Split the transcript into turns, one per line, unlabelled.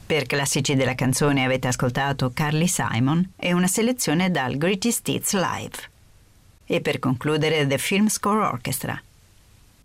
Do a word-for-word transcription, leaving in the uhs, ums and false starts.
Per classici della canzone avete ascoltato Carly Simon e una selezione dal Greatest Hits Live. E per concludere The Film Score Orchestra,